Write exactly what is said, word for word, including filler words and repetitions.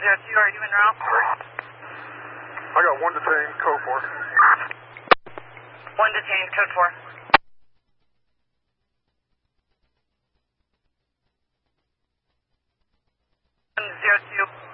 zero two, are you in route? I got one detained, code four. One detained, code four. One zero two.